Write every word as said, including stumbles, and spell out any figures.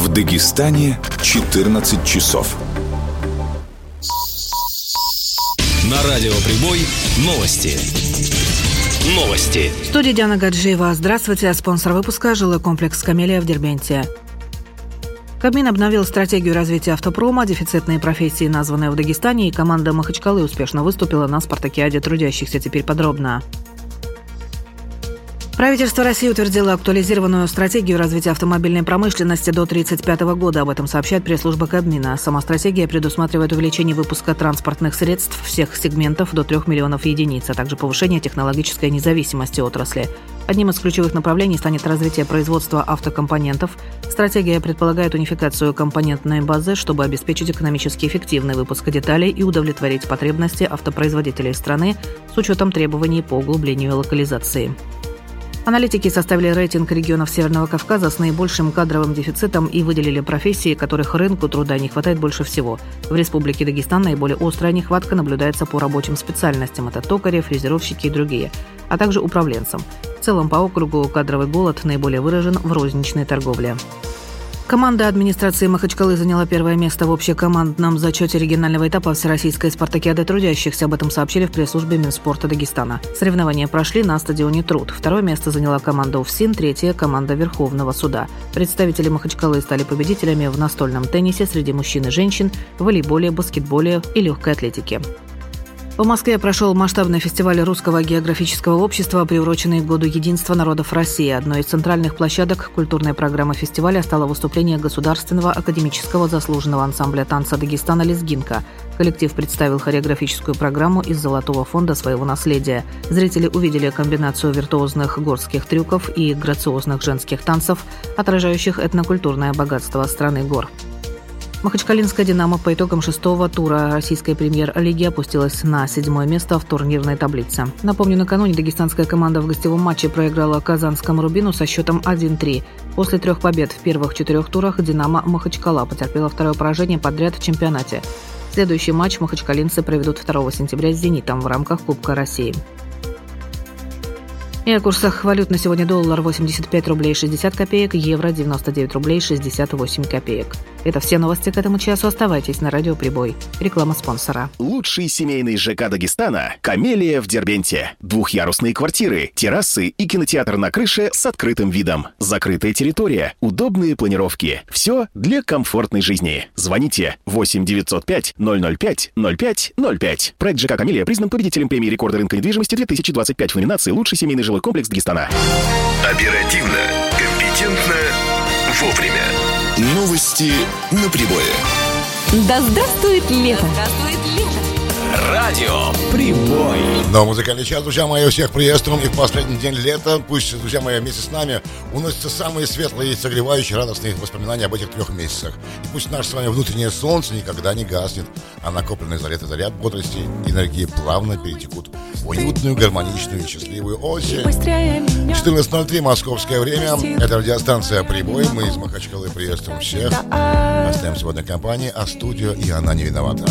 В Дагестане четырнадцать часов. На радио «Прибой» новости. Новости. В студии Диана Гаджиева. Здравствуйте. Спонсор выпуска – жилой комплекс «Камелия» в Дербенте. Кабмин обновил стратегию развития автопрома, дефицитные профессии, названные в Дагестане, и команда Махачкалы успешно выступила на спартакиаде трудящихся. Теперь подробно. Правительство России утвердило актуализированную стратегию развития автомобильной промышленности до тридцать пятого года. Об этом сообщает пресс-служба Кабмина. Сама стратегия предусматривает увеличение выпуска транспортных средств всех сегментов до трех миллионов единиц, а также повышение технологической независимости отрасли. Одним из ключевых направлений станет развитие производства автокомпонентов. Стратегия предполагает унификацию компонентной базы, чтобы обеспечить экономически эффективный выпуск деталей и удовлетворить потребности автопроизводителей страны с учетом требований по углублению локализации. Аналитики составили рейтинг регионов Северного Кавказа с наибольшим кадровым дефицитом и выделили профессии, которых рынку труда не хватает больше всего. В Республике Дагестан наиболее острая нехватка наблюдается по рабочим специальностям. Это токари, фрезеровщики и другие, а также управленцам. В целом по округу кадровый голод наиболее выражен в розничной торговле. Команда администрации Махачкалы заняла первое место в общекомандном зачете регионального этапа Всероссийской спартакиады трудящихся. Об этом сообщили в пресс-службе Минспорта Дагестана. Соревнования прошли на стадионе «Труд». Второе место заняла команда УФСИН, третье – команда Верховного суда. Представители Махачкалы стали победителями в настольном теннисе среди мужчин и женщин, волейболе, баскетболе и легкой атлетике. В Москве прошел масштабный фестиваль Русского географического общества, приуроченный к Году единства народов России. Одной из центральных площадок культурной программы фестиваля стало выступление Государственного академического заслуженного ансамбля танца Дагестана «Лезгинка». Коллектив представил хореографическую программу из золотого фонда своего наследия. Зрители увидели комбинацию виртуозных горских трюков и грациозных женских танцев, отражающих этнокультурное богатство страны гор. Махачкалинская «Динамо» по итогам шестого тура российской премьер-лиги опустилась на седьмое место в турнирной таблице. Напомню, накануне дагестанская команда в гостевом матче проиграла казанскому «Рубину» со счетом один-три. После трех побед в первых четырех турах «Динамо» Махачкала потерпела второе поражение подряд в чемпионате. Следующий матч махачкалинцы проведут второго сентября с «Зенитом» в рамках Кубка России. И о курсах валют на сегодня: доллар восемьдесят пять рублей шестьдесят копеек, евро девяносто девять рублей шестьдесят восемь копеек. Это все новости к этому часу. Оставайтесь на радио «Прибой». Реклама спонсора. Лучший семейный ЖК Дагестана – «Камелия» в Дербенте. Двухъярусные квартиры, террасы и кинотеатр на крыше с открытым видом. Закрытая территория, удобные планировки. Все для комфортной жизни. Звоните восемь девятьсот пять ноль ноль пять ноль пять ноль пять. Проект ЖК «Камелия» признан победителем премии рекорда рынка недвижимости две тысячи двадцать пять в номинации «Лучший семейный жилой комплекс Дагестана». Оперативно, компетентно, вовремя. Новости на Прибое. Да здравствует лето! Да здравствует лето! Радио «Прибой». Но музыкальный час, друзья мои, всех приветствуем. И в последний день лета, пусть, друзья мои, вместе с нами уносятся самые светлые, согревающие, радостные воспоминания об этих трех месяцах. И пусть наше с вами внутреннее солнце никогда не гаснет, а накопленный за лето заряд бодрости и энергии плавно перетекут в уютную, гармоничную и счастливую осень. четырнадцать ноль три московское время. Это радиостанция «Прибой». Мы из Махачкалы приветствуем всех. Оставим сегодня компании, а студию и она не виновата.